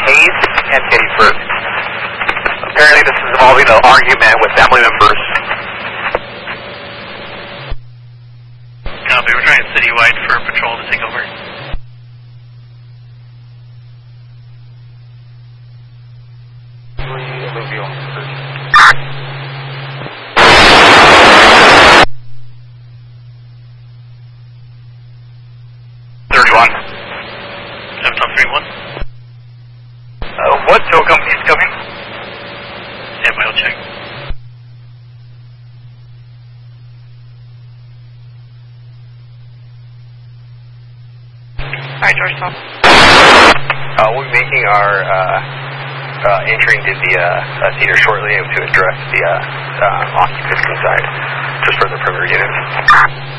Hayes and Gettysburg. Apparently this is involving an argument with family members. Copy, we're trying citywide for patrol to take over. What tow company is coming? Yeah, I'll check. Alright, Georgetown. We'll be making our entering to the theater shortly to address the occupants inside, just for the perimeter units.